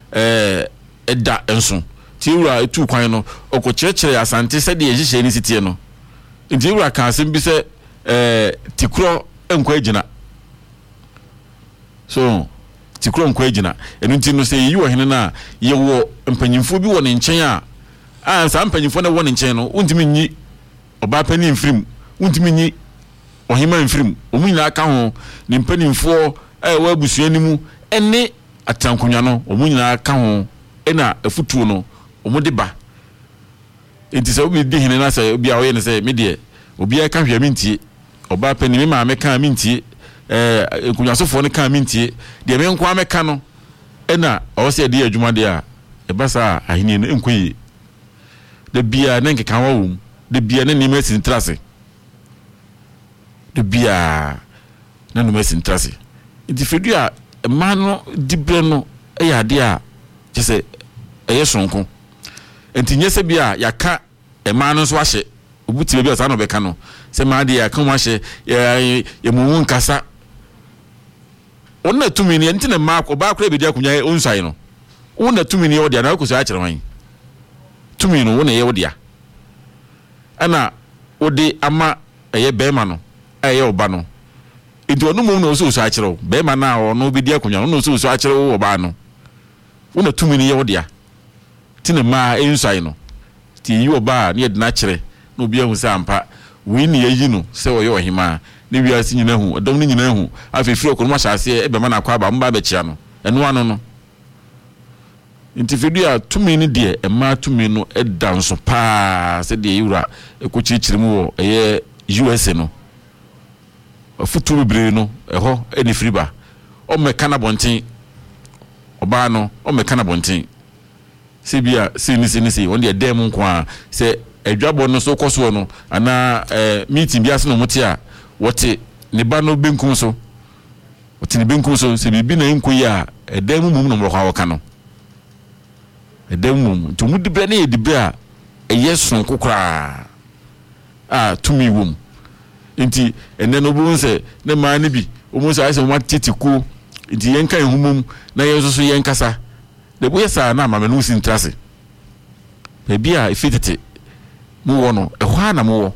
eda enso ti wura etu kwan no okokyerkyere asante se de yehye ni sitie no nti wura kan asem bi se tikuro enkwa agina so tikuro enkwa agina enu nti no se yi wo hene na ye wo mpanyimfo bi wo ne nkyɛn a sa mpanyimfo na wo ne nkyɛn no untimi nyi oba pani mfirim untimi nyi ohima mfirim omunyina aka ho ne mpanimfo wa abusua ni mu ene atankonwa no omunyina aka ho ena afutuo no omude ba enti se obi de hene na se obi a wo ye ne se me de obi aka hwia mintie oba pani me ma meka mintie kunwasofo ne ka mintie de me nko ameka no ena o se de adwuma de a ebasa ahene no enkoyi de bia ne nkeka wa de bia ne nima sintrase de bia na no mesin trase enti fedu a ma no dibre no ya de a kyese eye sonko enti nyese bia yaka ma no so ahye obuti bia sa no beka no se ma de ya kan wa hye ye mu nkasa onna tumi ni enti na ma ko ba kra be dia kunya onsuai no onna tumi ni wo dia na ko so a kyere wan tumi no wona ye wo dia ana odi ama eye bema no eye oba no enti onu mum no so a kyere bema na ono bi dia kunya no so a kyere wo oba no wona tumi ni ye wo dia tina ma ensuai no ti yi oba na ye de na kyere no bi ahu sa ampa wi ni ye yi no se wo ye ohima ne wi asi nyina hu odom ni nyina hu afefiri okonu ma hyase e be ma na kwa ba mba be kyea no eno ano no nti fedu a tumi ni de ma tumi no edanso pa se de yura ekochichiri mu wo eye USA no afutu bebre no eho eni friba o meka na bonten oba no o meka na bonten se bia se ni won de dem nko a se adwabo no so koso no ana meeting bia se no muti a wote ne ba no benkum so wote ne benkum so se bibi na nkoyi a edem mum no mro kwa woka no edem mum to mudi bre na edibre a eyeson kokra tumi wom nti enne no bu nse ne ma ne bi omu sa ase mo titiku nti yenka ehumum na yeso so yenkasa de bu yesa na ma menu sin trase be bia ifitete mu wo no ehwa na mu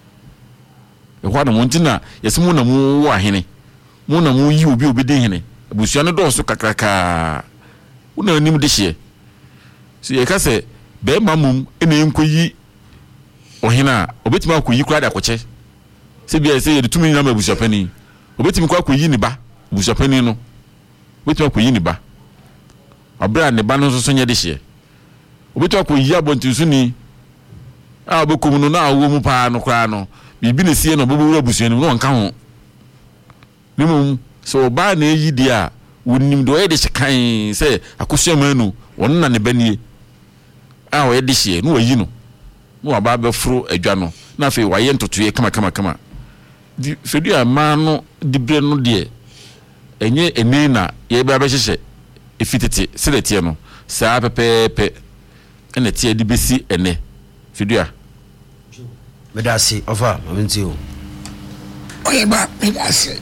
wo ntina yesimu na mu wo ahene mu na mu yi obi de hene abusua no do so kakraka una anim de hye so ye ka se be mamum ene enkoyi ohina obetima akoyi kura da koche se bia se ye de tumi na mabusua pani obetima kwa akoyi ni ba abusua pani no obetima akoyi ni ba abra ne ba no so nye de hye obetima akoyi abontinsu ni abokum no na awo mu pa no kra no bibi ne sie no bobo abusua ni no nka ho nimum so ba na eyi dia wonim do e de hyekan se akosua manu won na ne banie o ye de hye no wayi no no aba be furu adwa no na fe waye ntotoye kama di fedu a ma no di bre no de enye eni na ye ba be hyehye efitete seletie no saa pepepe ene tie di besi ene fedu a medasi ofa momenti o oye ba medasi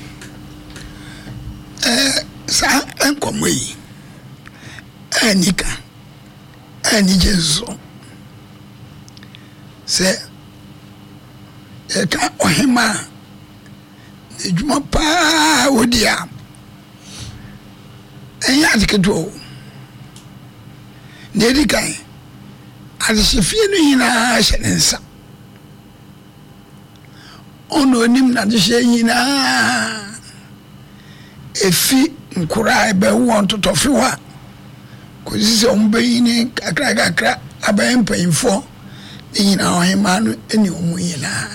sa enkomoi anika ani Jesu se eka ohima ejuma pa odia enya dikedo nedikai adishefie no hina hyenensa ono nim na dihye hina efi nkura ebe won totofiwa ko sise ombeyini kakra abayen payinfo yina ohima no eni omu yina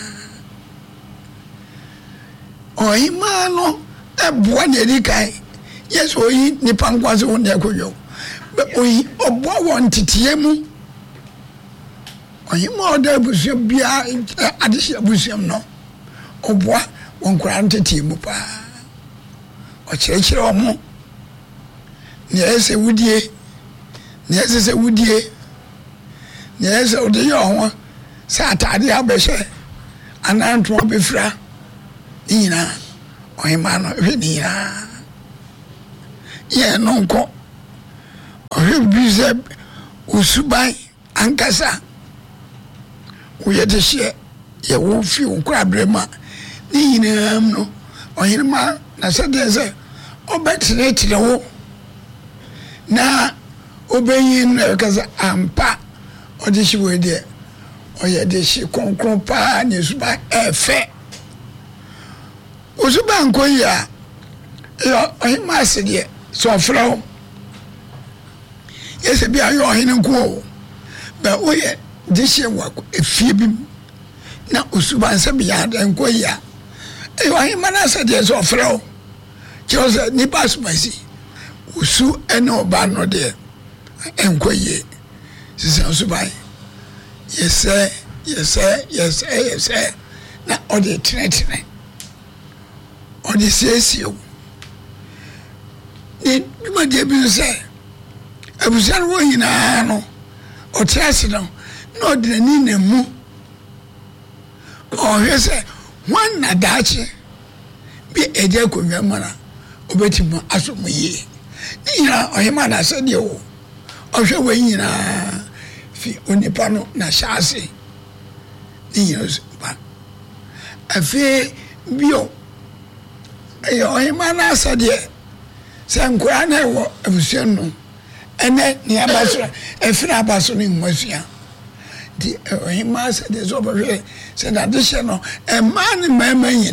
ohima no eboa de dikai yes oyi nipa nkwaze won de akoyo be oyi oboa won titiye mu ohima oda busu bia adihye busu no oboa won kura ntitiye mu pa o kyerɛkyerɛ omo ne ese wudie ne ese wudie ne ese odiye ho sa atade abɛhye ananto befra nyina ohima no hwe nyina ye no nko bize usubai ankasa uye de hye ye wo fi nkura brema ni nyinam no ohirima na sede se obetre tire wo na obeyin na kaza ampa odi shi we de oye de shi konkron pa ni suba efe usuba nkoya yo ohirima se de so fro yes be ayo ohine nko ba oye de shi wa efie bi na usuba nse bi ya de nkoya eyo ohirima na se de so fro chose ni pass masi usu ene oba no de enkoye sisi usuba yes na odi tretne odi sesio ni bima de bi se abusan wo nyina no o tiase no no de ni na mu o hese wan na dachi bi eje ko nwamara obeti mu asomo yi ni nyina o hema na se de wo o hwe wo nyina fi onipa no na shase ni nyina ba afi bio ayo hema na se de se nkura na wo abusan no ene ni abaso efira abaso ni nwasua di ohima se de zo bo hwe se na de hye no e man ma